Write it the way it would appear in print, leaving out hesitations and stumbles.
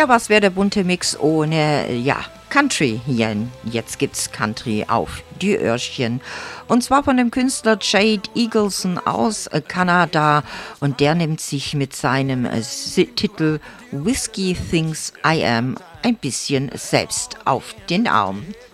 Ja, was wäre der bunte Mix ohne, Country hier? Jetzt gibt's Country auf die Öhrchen. Und zwar von dem Künstler Jade Eagleson aus Kanada. Und der nimmt sich mit seinem Titel Whiskey Thinks I Am ein bisschen selbst auf den Arm.